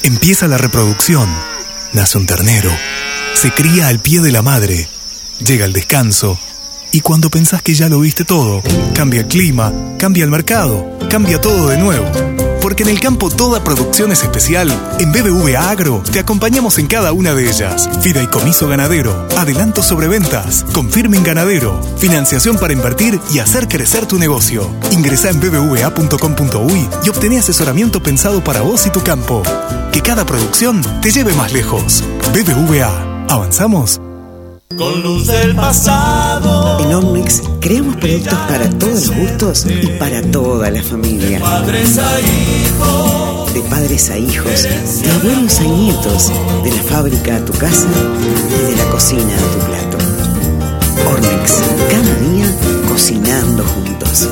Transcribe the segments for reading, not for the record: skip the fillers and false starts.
Empieza la reproducción, nace un ternero, se cría al pie de la madre, llega el descanso, y cuando pensás que ya lo viste todo, cambia el clima, cambia el mercado, cambia todo de nuevo. Porque en el campo toda producción es especial. En BBVA Agro te acompañamos en cada una de ellas. Fideicomiso ganadero, adelantos sobre ventas, Confirming Ganadero, financiación para invertir y hacer crecer tu negocio. Ingresá en bbva.com.uy y obtené asesoramiento pensado para vos y tu campo. Que cada producción te lleve más lejos. BBVA. ¿Avanzamos? Con luz del pasado. En Omnex creamos productos para todos los gustos y para toda la familia. De padres a hijos. De padres a hijos, de abuelos a nietos, de la fábrica a tu casa y de la cocina a tu plato. Omnex, cada día cocinando juntos.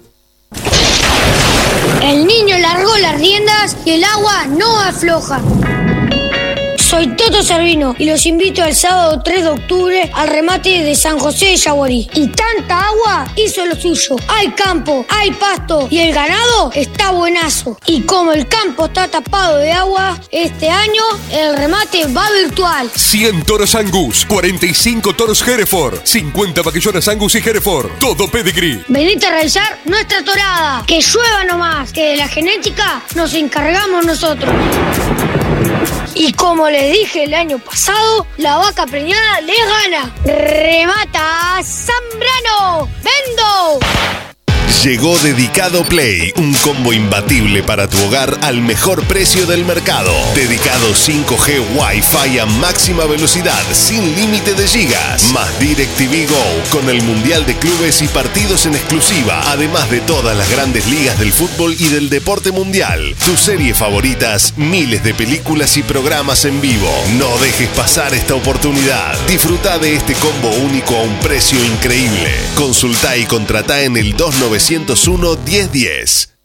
El niño largó las riendas y el agua no afloja. Soy Toto Servino y los invito el sábado 3 de octubre al remate de San José de Yaguarí. Y tanta agua hizo lo suyo. Hay campo, hay pasto y el ganado está buenazo. Y como el campo está tapado de agua, este año el remate va virtual. 100 toros Angus, 45 toros Hereford, 50 vaquillonas Angus y Hereford, todo pedigree. Venite a realizar nuestra torada. Que llueva nomás, que de la genética nos encargamos nosotros. Y como les dije el año pasado, la vaca preñada les gana. ¡Remata Zambrano! ¡Vendo! Llegó Dedicado Play, un combo imbatible para tu hogar al mejor precio del mercado. Dedicado 5G Wi-Fi a máxima velocidad, sin límite de gigas. Más DirecTV Go, con el Mundial de Clubes y partidos en exclusiva, además de todas las grandes ligas del fútbol y del deporte mundial. Tus series favoritas, miles de películas y programas en vivo. No dejes pasar esta oportunidad. Disfruta de este combo único a un precio increíble. Consultá y contratá en el 2901-1010.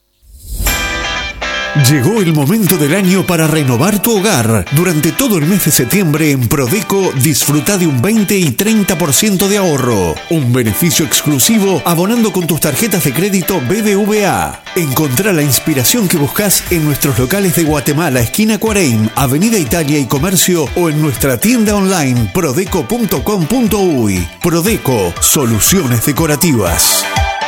Llegó el momento del año para renovar tu hogar. Durante todo el mes de septiembre en Prodeco disfruta de un 20 y 30% de ahorro. Un beneficio exclusivo abonando con tus tarjetas de crédito BBVA. Encontrá la inspiración que buscas en nuestros locales de Guatemala, esquina Cuareim, Avenida Italia y Comercio o en nuestra tienda online prodeco.com.uy. Prodeco, soluciones decorativas.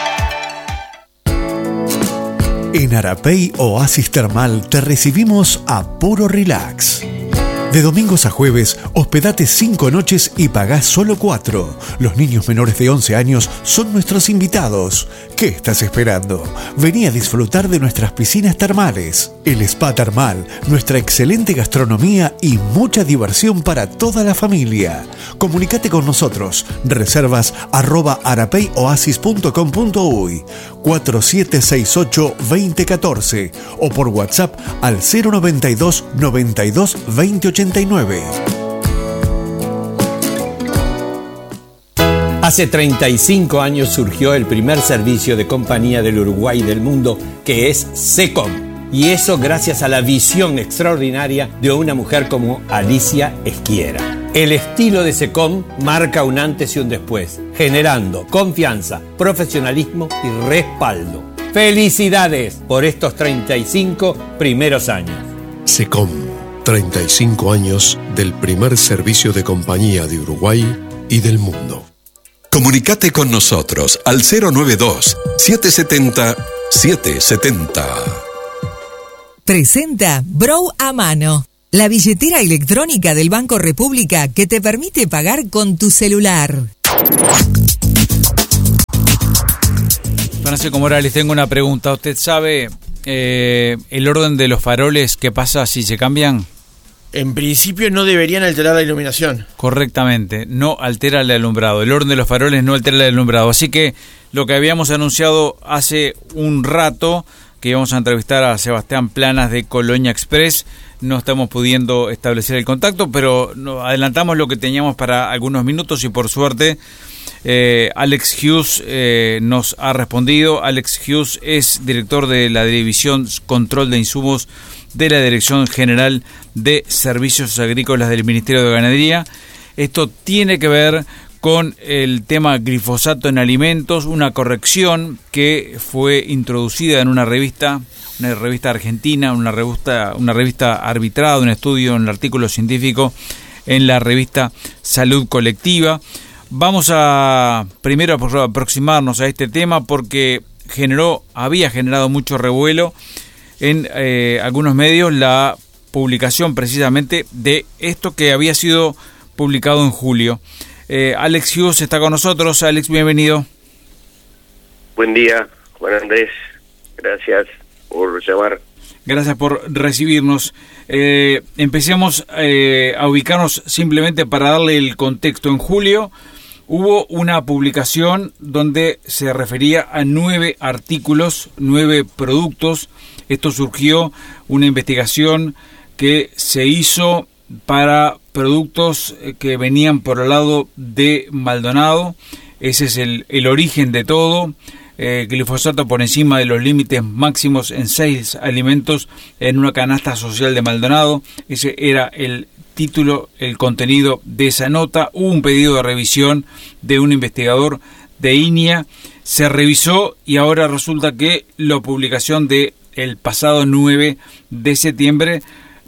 En Arapey Oasis Termal te recibimos a puro relax. De domingos a jueves, hospedate 5 noches y pagás solo 4. Los niños menores de 11 años son nuestros invitados. ¿Qué estás esperando? Vení a disfrutar de nuestras piscinas termales, el spa termal, nuestra excelente gastronomía y mucha diversión para toda la familia. Comunicate con nosotros. Reservas @arapeyoasis.com.uy 4768-2014 o por WhatsApp al 092 92 2089. Hace 35 años surgió el primer servicio de compañía del Uruguay y del mundo, que es SECOM. Y eso gracias a la visión extraordinaria de una mujer como Alicia Esquiera. El estilo de SECOM marca un antes y un después, generando confianza, profesionalismo y respaldo. ¡Felicidades por estos 35 primeros años! SECOM, 35 años del primer servicio de compañía de Uruguay y del mundo. Comunicate con nosotros al 092-770-770. Presenta Brow a Mano, la billetera electrónica del Banco República que te permite pagar con tu celular. Francisco Morales, tengo una pregunta. ¿Usted sabe el orden de los faroles qué pasa si se cambian? En principio no deberían alterar la iluminación. Correctamente, no altera el alumbrado. El orden de los faroles no altera el alumbrado. Así que lo que habíamos anunciado hace un rato, que íbamos a entrevistar a Sebastián Planas de Colonia Express, no estamos pudiendo establecer el contacto, pero adelantamos lo que teníamos para algunos minutos y por suerte Alex Hughes nos ha respondido. Alex Hughes es director de la División Control de Insumos de la Dirección General de Servicios Agrícolas del Ministerio de Ganadería. Esto tiene que ver con el tema glifosato en alimentos, una corrección que fue introducida en una revista, una revista argentina, una revista arbitrada, un estudio, un artículo científico en la revista Salud Colectiva. Vamos a primero aproximarnos a este tema porque había generado mucho revuelo en algunos medios la publicación precisamente de esto que había sido publicado en julio. Alex Hughes está con nosotros. Alex, bienvenido. Buen día, Juan Andrés. Gracias por llamar. Gracias por recibirnos. Empecemos a ubicarnos simplemente para darle el contexto. En julio hubo una publicación donde se refería a 9 artículos, 9 productos. Esto surgió una investigación que se hizo para productos que venían por el lado de Maldonado. Ese es el origen de todo. Glifosato por encima de los límites máximos en 6 alimentos en una canasta social de Maldonado. Ese era el título, el contenido de esa nota. Hubo un pedido de revisión de un investigador de INIA. Se revisó y ahora resulta que la publicación de el pasado 9 de septiembre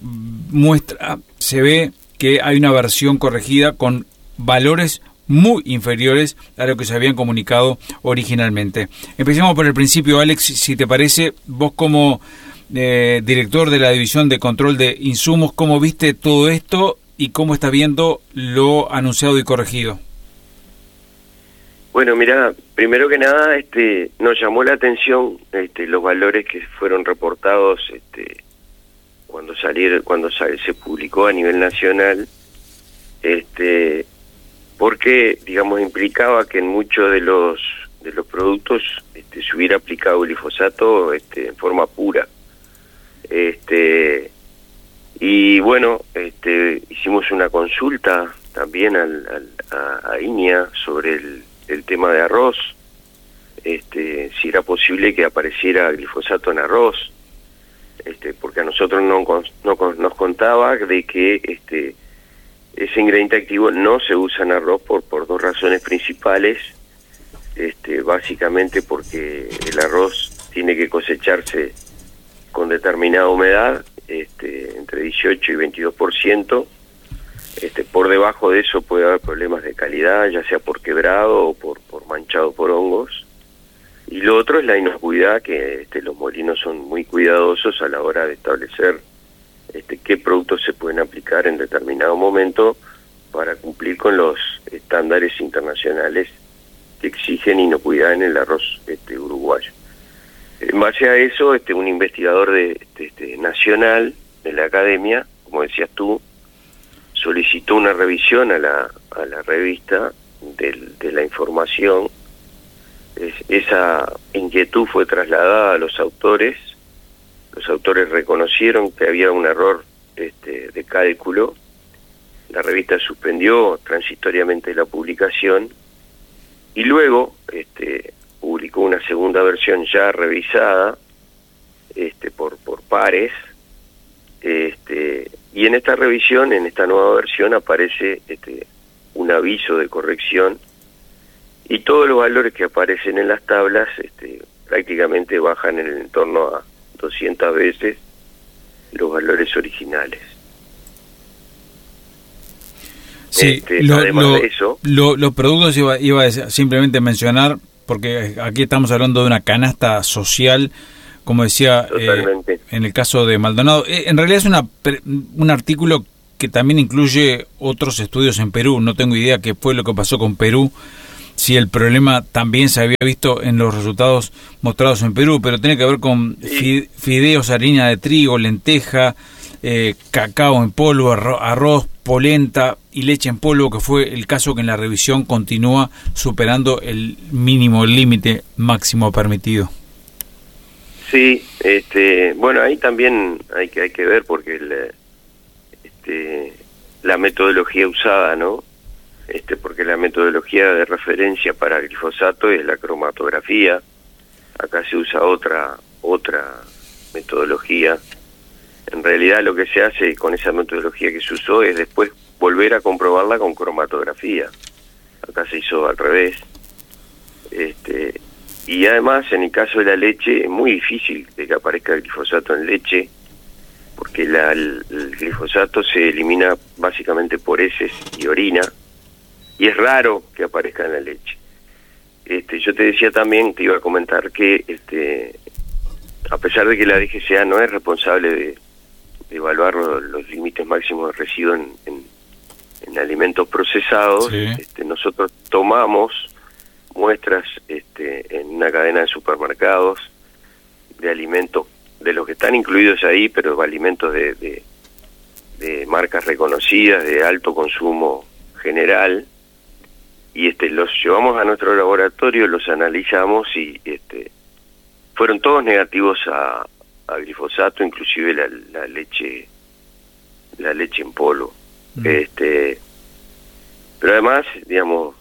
se ve que hay una versión corregida con valores muy inferiores a lo que se habían comunicado originalmente. Empecemos por el principio, Alex, si te parece, vos como director de la División de Control de Insumos, ¿cómo viste todo esto y cómo estás viendo lo anunciado y corregido? Bueno, mira, primero que nada, nos llamó la atención los valores que fueron reportados cuando se publicó a nivel nacional, porque, digamos, implicaba que en muchos de los productos se hubiera aplicado glifosato en forma pura. Y bueno, hicimos una consulta también a INIA sobre el tema de arroz, si era posible que apareciera glifosato en arroz, porque a nosotros nos contaba de que ese ingrediente activo no se usa en arroz por 2 razones principales, básicamente porque el arroz tiene que cosecharse con determinada humedad, entre 18 y 22%, por debajo de eso puede haber problemas de calidad, ya sea por quebrado o por manchado por hongos. Y lo otro es la inocuidad, que los molinos son muy cuidadosos a la hora de establecer qué productos se pueden aplicar en determinado momento para cumplir con los estándares internacionales que exigen inocuidad en el arroz uruguayo. En base a eso, un investigador nacional de la academia, como decías tú, solicitó una revisión a la revista de la información. Esa inquietud fue trasladada a los autores. Los autores reconocieron que había un error de cálculo. La revista suspendió transitoriamente la publicación y luego publicó una segunda versión ya revisada por pares, y en esta revisión, en esta nueva versión, aparece un aviso de corrección y todos los valores que aparecen en las tablas prácticamente bajan en el entorno a 200 veces los valores originales. Sí, además de eso, los productos iba a simplemente mencionar, porque aquí estamos hablando de una canasta social, como decía, en el caso de Maldonado. En realidad es un artículo que también incluye otros estudios en Perú. No tengo idea qué fue lo que pasó con Perú, si el problema también se había visto en los resultados mostrados en Perú, pero tiene que ver con fideos, harina de trigo, lenteja, cacao en polvo, arroz, polenta y leche en polvo, que fue el caso que en la revisión continúa superando el mínimo, el límite máximo permitido. Sí, bueno, ahí también hay que ver porque la metodología usada, ¿no? Porque la metodología de referencia para el glifosato es la cromatografía. Acá se usa otra metodología. En realidad lo que se hace con esa metodología que se usó es después volver a comprobarla con cromatografía. Acá se hizo al revés. Y además, en el caso de la leche, es muy difícil de que aparezca el glifosato en leche, porque el glifosato se elimina básicamente por heces y orina, y es raro que aparezca en la leche. Yo te decía también, te iba a comentar que a pesar de que la DGCA no es responsable de evaluar los límites máximos de residuos en alimentos procesados, sí. Nosotros tomamos muestras en una cadena de supermercados de alimentos, de los que están incluidos ahí, pero alimentos de marcas reconocidas, de alto consumo general, y los llevamos a nuestro laboratorio, los analizamos y fueron todos negativos a glifosato, inclusive la leche en polvo. Pero además, digamos,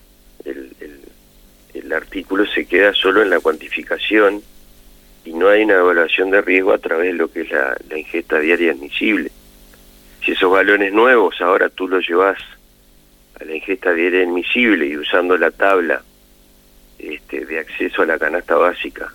el artículo se queda solo en la cuantificación y no hay una evaluación de riesgo a través de lo que es la ingesta diaria admisible. Si esos valores nuevos ahora tú los llevas a la ingesta diaria admisible y usando la tabla de acceso a la canasta básica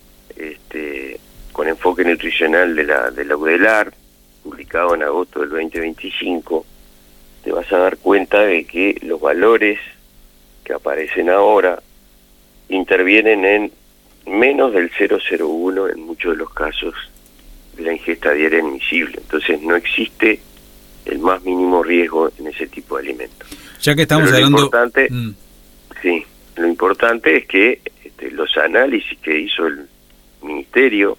con enfoque nutricional de la UDELAR, publicado en agosto del 2025, te vas a dar cuenta de que los valores que aparecen ahora intervienen en menos del 0,01 en muchos de los casos de la ingesta diaria admisible. Entonces no existe el más mínimo riesgo en ese tipo de alimentos. Ya que estamos hablando... Sí, lo importante es que los análisis que hizo el Ministerio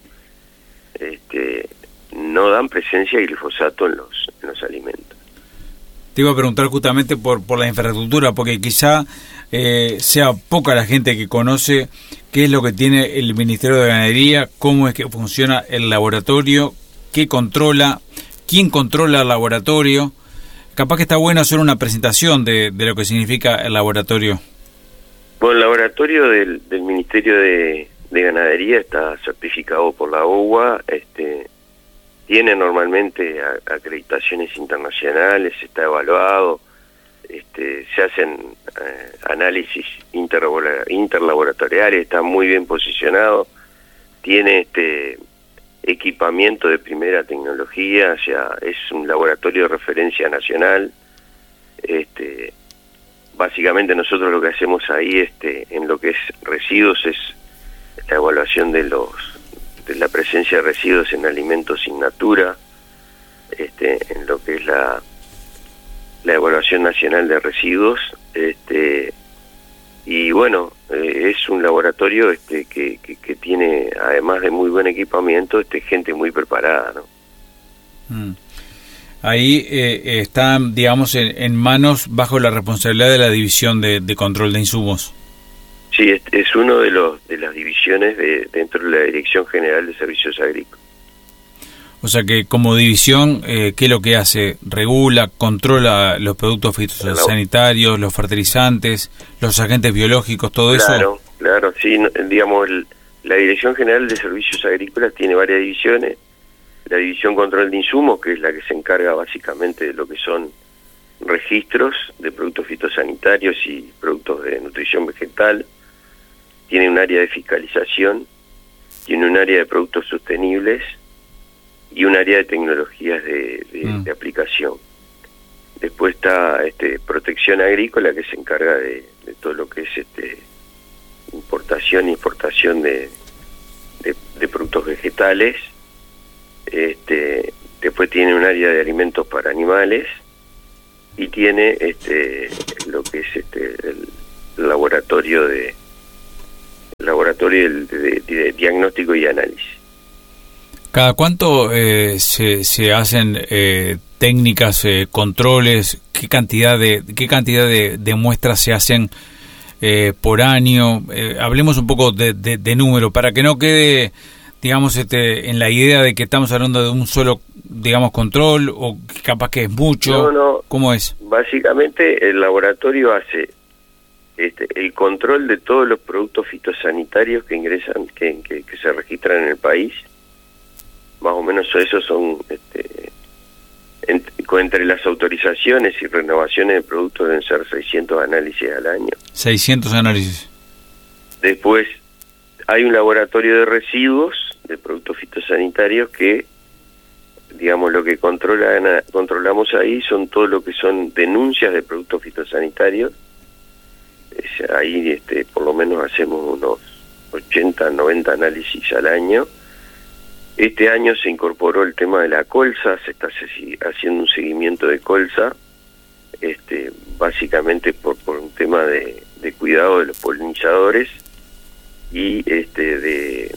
no dan presencia de glifosato en los alimentos. Te iba a preguntar justamente por la infraestructura, porque quizá sea poca la gente que conoce qué es lo que tiene el Ministerio de Ganadería, cómo es que funciona el laboratorio, qué controla, quién controla el laboratorio. Capaz que está bueno hacer una presentación de lo que significa el laboratorio. Bueno, el laboratorio del Ministerio de Ganadería está certificado por la UBA, tiene normalmente acreditaciones internacionales, está evaluado, se hacen análisis interlaboratoriales, está muy bien posicionado, tiene equipamiento de primera tecnología, o sea, es un laboratorio de referencia nacional. Básicamente nosotros lo que hacemos ahí en lo que es residuos es la evaluación de la presencia de residuos en alimentos sin natura, en lo que es la evaluación nacional de residuos, y bueno, es un laboratorio que tiene, además de muy buen equipamiento, gente muy preparada, ¿no? Ahí están, digamos, en manos bajo la responsabilidad de la División de Control de Insumos. Sí, es uno de las divisiones dentro de la Dirección General de Servicios Agrícolas. O sea que como división, ¿qué es lo que hace? Regula, controla los productos fitosanitarios, los fertilizantes, los agentes biológicos, todo eso. Claro, sí, digamos, la Dirección General de Servicios Agrícolas tiene varias divisiones. La División Control de Insumos, que es la que se encarga básicamente de lo que son registros de productos fitosanitarios y productos de nutrición vegetal. Tiene un área de fiscalización, tiene un área de productos sostenibles y un área de tecnologías de aplicación. Después está protección agrícola, que se encarga de todo lo que es importación e exportación de productos vegetales. Después tiene un área de alimentos para animales y tiene lo que es el laboratorio de diagnóstico y análisis. ¿Cada cuánto se hacen técnicas, controles? ¿Qué cantidad de muestras se hacen por año? Hablemos un poco de número, para que no quede, digamos, en la idea de que estamos hablando de un solo, digamos, control, o capaz que es mucho. No. ¿Cómo es? Básicamente el laboratorio hace el control de todos los productos fitosanitarios que ingresan, que se registran en el país. Más o menos esos son, entre las autorizaciones y renovaciones de productos deben ser 600 análisis al año. 600 análisis. Después hay un laboratorio de residuos de productos fitosanitarios que, digamos, lo que controlamos ahí son todo lo que son denuncias de productos fitosanitarios. Ahí por lo menos hacemos unos 80, 90 análisis al año. Este año se incorporó el tema de la colza, se está haciendo un seguimiento de colza, básicamente por un tema de cuidado de los polinizadores y de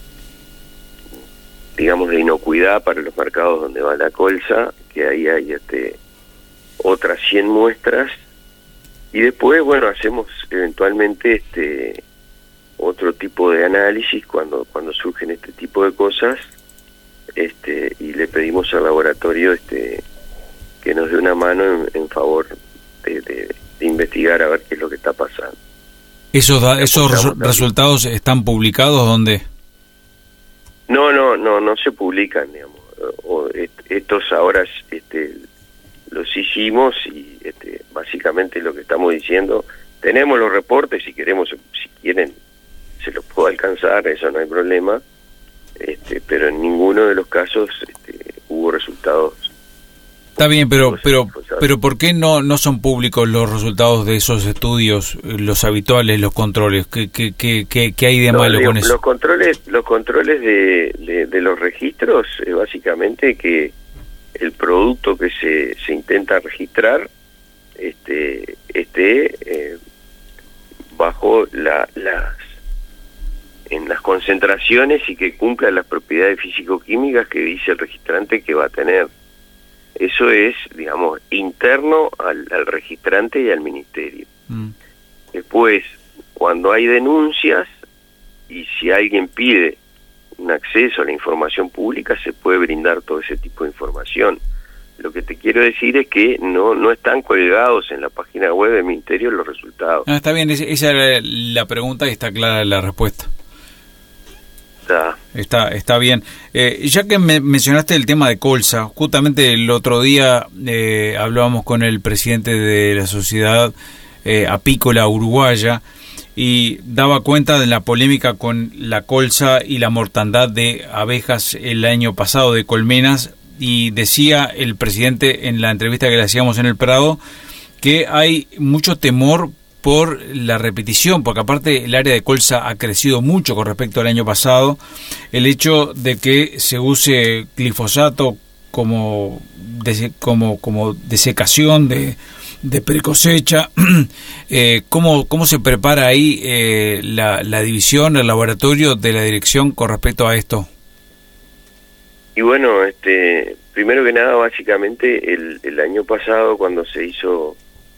inocuidad para los mercados donde va la colza, que ahí hay otras 100 muestras, y después, bueno, hacemos eventualmente otro tipo de análisis cuando surgen este tipo de cosas, y le pedimos al laboratorio que nos dé una mano en favor de investigar a ver qué es lo que está pasando. ¿Esos resultados están publicados dónde? No se publican, digamos. Estos ahora los hicimos y básicamente lo que estamos diciendo, tenemos los reportes, si quieren se los puedo alcanzar, eso no hay problema, pero en ninguno de los casos hubo resultados. Está bien, pero ¿por qué no son públicos los resultados de esos estudios, los habituales, los controles? ¿Qué hay de malo con eso? Los controles de los registros es básicamente que el producto que se intenta registrar esté bajo en las concentraciones y que cumpla las propiedades físico-químicas que dice el registrante que va a tener. Eso es, digamos, interno al registrante y al ministerio. Después, cuando hay denuncias y si alguien pide un acceso a la información pública, se puede brindar todo ese tipo de información. Lo que te quiero decir es que no están colgados en la página web del ministerio los resultados. No, está bien, esa era la pregunta y está clara la respuesta. Está bien. Ya que mencionaste el tema de colza, justamente el otro día hablábamos con el presidente de la Sociedad Apícola Uruguaya y daba cuenta de la polémica con la colza y la mortandad de abejas el año pasado, de colmenas, y decía el presidente en la entrevista que le hacíamos en el Prado que hay mucho temor por la repetición, porque aparte el área de colza ha crecido mucho con respecto al año pasado. El hecho de que se use glifosato como desecación de precosecha, ¿cómo se prepara ahí la división, el laboratorio de la dirección con respecto a esto? Y bueno, primero que nada, básicamente el año pasado, cuando se hizo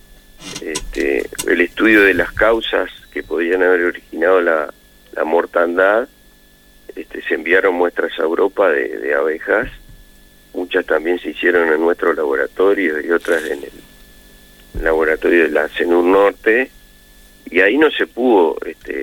el estudio de las causas que podían haber originado la mortandad, se enviaron muestras a Europa de abejas. Muchas también se hicieron en nuestro laboratorio y otras en el laboratorio de la CENUR Norte, y ahí no se pudo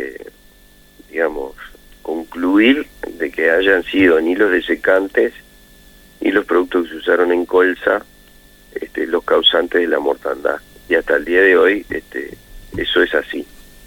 concluir de que hayan sido ni los desecantes ni los productos que se usaron en colza los causantes de la mortandad. Y hasta el día de hoy eso es así.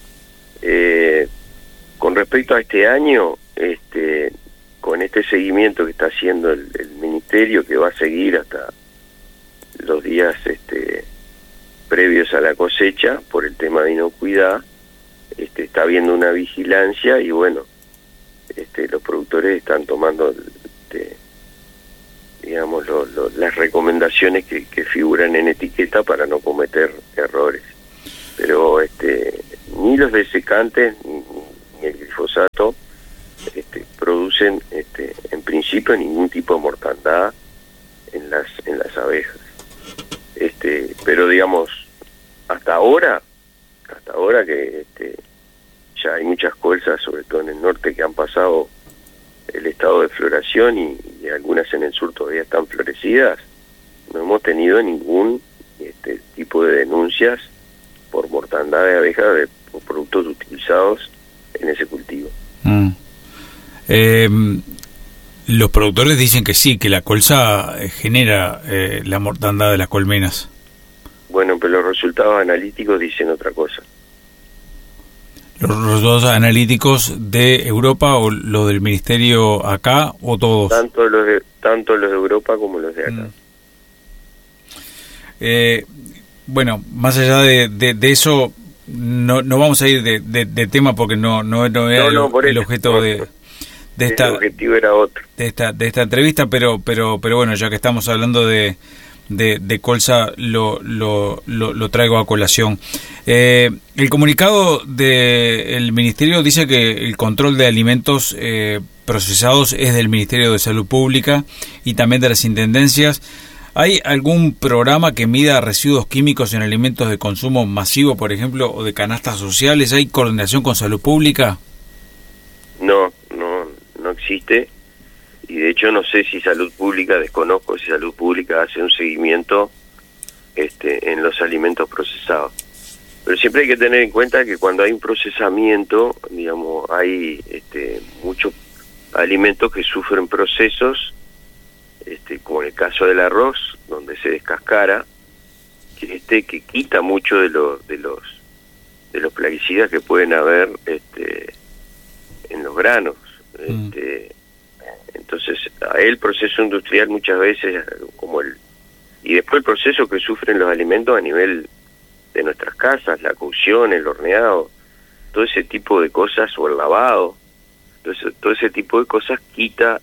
Con respecto a este año, con este seguimiento que está haciendo el ministerio, que va a seguir hasta los días previos a la cosecha por el tema de inocuidad, está habiendo una vigilancia y bueno, los productores están tomando las recomendaciones que figuran en etiqueta para no cometer errores. Pero ni los desecantes ni el glifosato producen en principio ningún tipo de mortandad en las abejas. Pero digamos, hasta ahora que ya hay muchas colzas, sobre todo en el norte, que han pasado el estado de floración y algunas en el sur todavía están florecidas, no hemos tenido ningún tipo de denuncias por mortandad de abejas por productos utilizados en ese cultivo. Los productores dicen que sí, que la colza genera la mortandad de las colmenas. Bueno, pero los resultados analíticos dicen otra cosa. los resultados analíticos de Europa o los del Ministerio acá o todos? Tanto los de Europa como los de acá. Bueno, más allá de eso, no vamos a ir de tema porque no era el objeto de esta, el objetivo era otro. de esta entrevista, pero bueno, ya que estamos hablando de colza, lo traigo a colación. El comunicado del Ministerio dice que el control de alimentos procesados es del Ministerio de Salud Pública y también de las intendencias. ¿Hay algún programa que mida residuos químicos en alimentos de consumo masivo, por ejemplo, o de canastas sociales? ¿Hay coordinación con Salud Pública? No existe. Y de hecho no sé si Salud Pública, desconozco si Salud Pública hace un seguimiento en los alimentos procesados. Pero siempre hay que tener en cuenta que cuando hay un procesamiento, digamos, hay muchos alimentos que sufren procesos, como en el caso del arroz, donde se descascara, que quita mucho de los plaguicidas que pueden haber en los granos. Entonces, el proceso industrial muchas veces, y después el proceso que sufren los alimentos a nivel de nuestras casas, la cocción, el horneado, todo ese tipo de cosas, o el lavado, todo ese tipo de cosas quita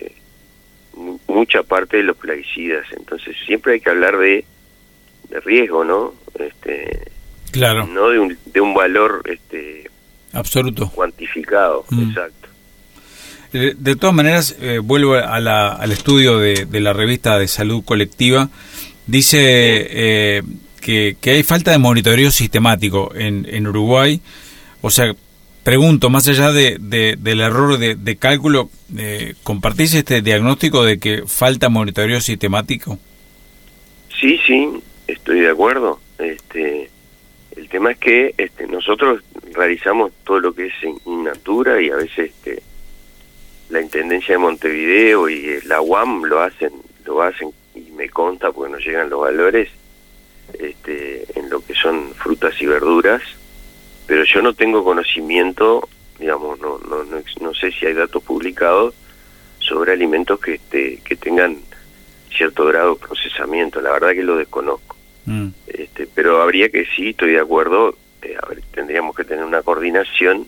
mucha parte de los plaguicidas. Entonces siempre hay que hablar de riesgo, ¿no? Claro. No de un valor absoluto, cuantificado. Exacto. De todas maneras, vuelvo al estudio de la revista de Salud Colectiva. Dice que hay falta de monitoreo sistemático en Uruguay. O sea, pregunto, más allá del error de cálculo, ¿compartís este diagnóstico de que falta monitoreo sistemático? Sí, estoy de acuerdo. El tema es que nosotros realizamos todo lo que es in natura, y a veces la Intendencia de Montevideo y la UAM lo hacen y me consta porque nos llegan los valores en lo que son frutas y verduras, pero yo no tengo conocimiento, digamos, no sé si hay datos publicados sobre alimentos que tengan cierto grado de procesamiento. La verdad que lo desconozco. Pero habría que, sí, estoy de acuerdo, tendríamos que tener una coordinación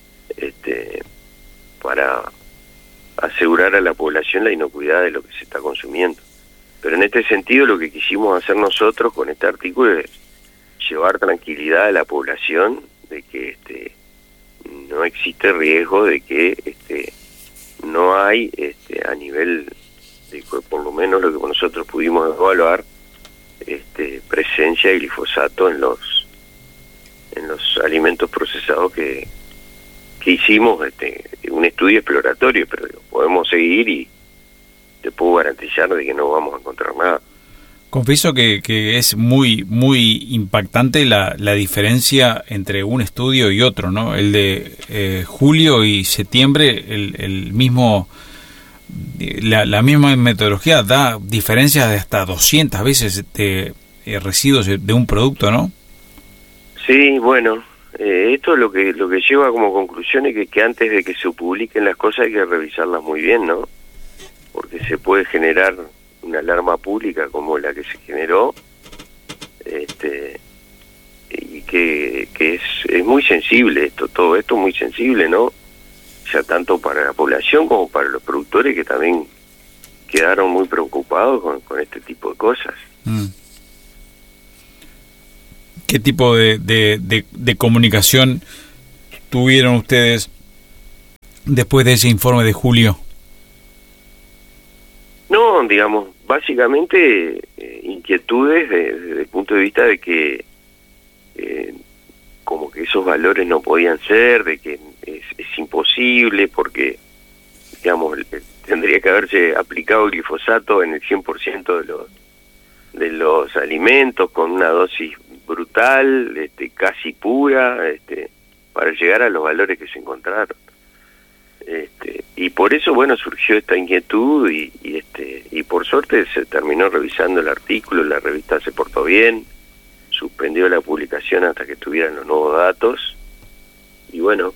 para asegurar a la población la inocuidad de lo que se está consumiendo. Pero en este sentido lo que quisimos hacer nosotros con este artículo es llevar tranquilidad a la población de que no existe riesgo, de que no hay a nivel de, por lo menos lo que nosotros pudimos evaluar, presencia de glifosato en los alimentos procesados que hicimos un estudio exploratorio, pero podemos seguir y te puedo garantizar de que no vamos a encontrar nada. Confieso que es muy impactante la diferencia entre un estudio y otro, ¿no? El de julio y septiembre, el mismo la misma metodología da diferencias de hasta 200 veces de residuos de un producto, ¿no? Sí, bueno, esto es lo que lleva como conclusión es que antes de que se publiquen las cosas hay que revisarlas muy bien, ¿no? Porque se puede generar una alarma pública como la que se generó, y que es muy sensible todo esto es muy sensible, ¿no? Ya tanto para la población como para los productores, que también quedaron muy preocupados con este tipo de cosas. ¿Qué tipo de comunicación tuvieron ustedes después de ese informe de julio? No, digamos, básicamente inquietudes desde el punto de vista de que como que esos valores no podían ser, de que es imposible, porque, digamos, tendría que haberse aplicado glifosato en el 100% de los alimentos, con una dosis brutal, casi pura, para llegar a los valores que se encontraron. Y por eso, bueno, surgió esta inquietud y por suerte se terminó revisando el artículo, la revista se portó bien, suspendió la publicación hasta que tuvieran los nuevos datos, bueno,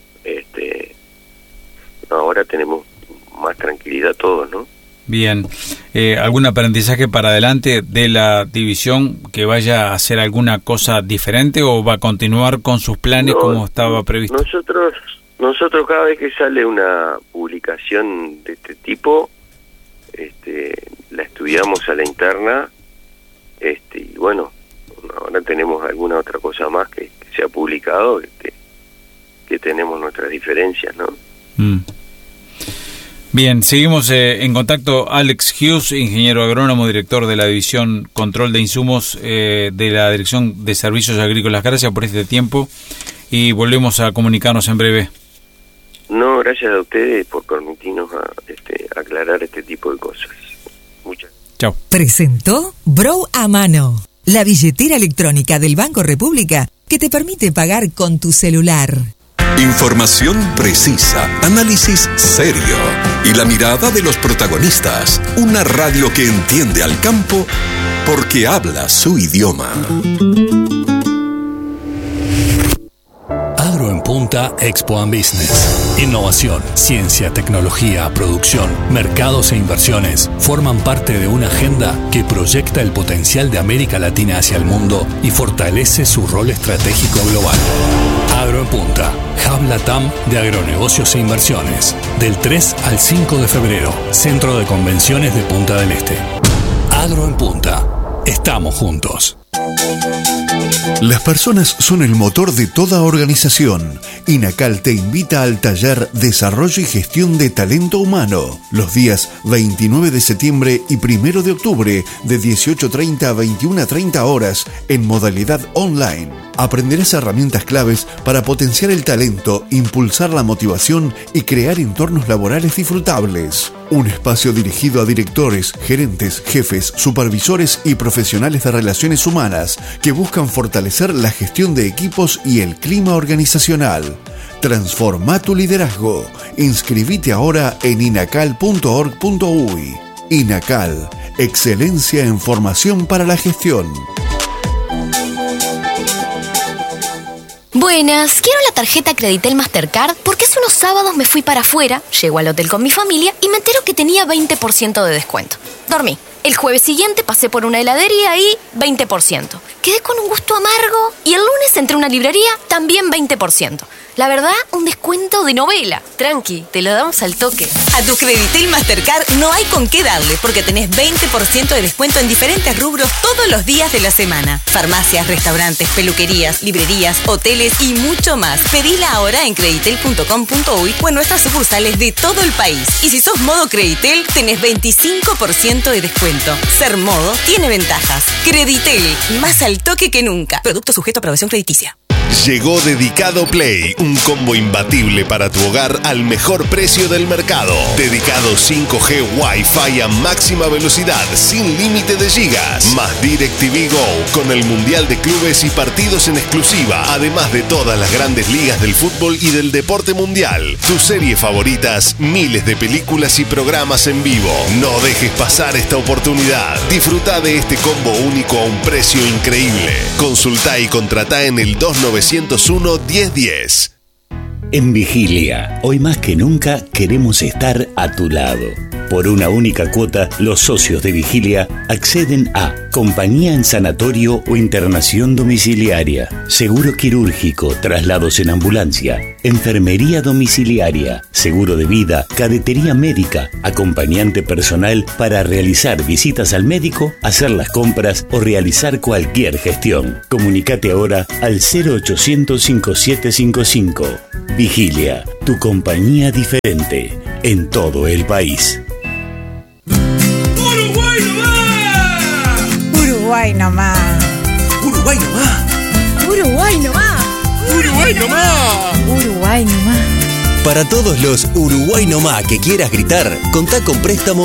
ahora tenemos más tranquilidad todos, ¿no? Bien. ¿Algún aprendizaje para adelante de la división, que vaya a hacer alguna cosa diferente o va a continuar con sus planes como estaba previsto? Nosotros cada vez que sale una publicación de este tipo, la estudiamos a la interna, y bueno, ahora tenemos alguna otra cosa más que se ha publicado, que tenemos nuestras diferencias, ¿no? Bien, seguimos en contacto. Alex Hughes, ingeniero agrónomo, director de la División Control de Insumos de la Dirección de Servicios Agrícolas. Gracias por este tiempo y volvemos a comunicarnos en breve. No, gracias a ustedes por permitirnos aclarar este tipo de cosas. Muchas gracias. Chao. Presentó Bro a Mano, la billetera electrónica del Banco República que te permite pagar con tu celular. Información precisa, análisis serio y la mirada de los protagonistas. Una radio que entiende al campo porque habla su idioma. Agro en Punta Expo and Business. Innovación, ciencia, tecnología, producción, mercados e inversiones forman parte de una agenda que proyecta el potencial de América Latina hacia el mundo y fortalece su rol estratégico global. Agro en Punta, Hub Latam de agronegocios e inversiones. Del 3 al 5 de febrero, Centro de Convenciones de Punta del Este. Agro en Punta. Estamos juntos. Las personas son el motor de toda organización. INACAL te invita al taller Desarrollo y Gestión de Talento Humano, los días 29 de septiembre y 1 de octubre, de 18:30 a 21:30 horas, en modalidad online. Aprenderás herramientas claves para potenciar el talento, impulsar la motivación y crear entornos laborales disfrutables. Un espacio dirigido a directores, gerentes, jefes, supervisores y profesionales de relaciones humanas que buscan fortalecer la gestión de equipos y el clima organizacional. Transforma tu liderazgo. Inscribite ahora en inacal.org.uy. INACAL, excelencia en formación para la gestión. Buenas, quiero la tarjeta Creditel Mastercard porque hace unos sábados me fui para afuera, llego al hotel con mi familia y me entero que tenía 20% de descuento. Dormí. El jueves siguiente pasé por una heladería y 20%. Quedé con un gusto amargo y el lunes entré a una librería, también 20%. La verdad, un descuento de novela. Tranqui, te lo damos al toque. A tu Creditel Mastercard no hay con qué darle porque tenés 20% de descuento en diferentes rubros todos los días de la semana. Farmacias, restaurantes, peluquerías, librerías, hoteles y mucho más. Pedila ahora en creditel.com.uy o en nuestras sucursales de todo el país. Y si sos modo Creditel, tenés 25% de descuento. Ser modo tiene ventajas. Creditel, más al toque que nunca. Producto sujeto a aprobación crediticia. Llegó Dedicado Play, un combo imbatible para tu hogar al mejor precio del mercado. Dedicado 5G Wi-Fi a máxima velocidad, sin límite de gigas. Más DirecTV Go, con el Mundial de Clubes y partidos en exclusiva, además de todas las grandes ligas del fútbol y del deporte mundial. Tus series favoritas, miles de películas y programas en vivo. No dejes pasar esta oportunidad. Disfruta de este combo único a un precio increíble. Consultá y contratá en el 2901-1010. En Vigilia, hoy más que nunca queremos estar a tu lado. Por una única cuota, los socios de Vigilia acceden a compañía en sanatorio o internación domiciliaria, seguro quirúrgico, traslados en ambulancia, enfermería domiciliaria, seguro de vida, cadetería médica, acompañante personal para realizar visitas al médico, hacer las compras o realizar cualquier gestión. Comunicate ahora al 0800 5755. Vigilia, tu compañía diferente en todo el país. Uruguay nomás. Uruguay nomás. Uruguay nomás. Uruguay nomás. Uruguay nomás. Para todos los Uruguay nomás que quieras gritar, contá con préstamo